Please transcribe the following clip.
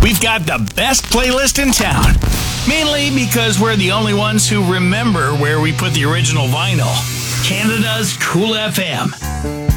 We've got the best playlist in town. Mainly because we're the only ones who remember where we put the original vinyl. Canada's Cool FM.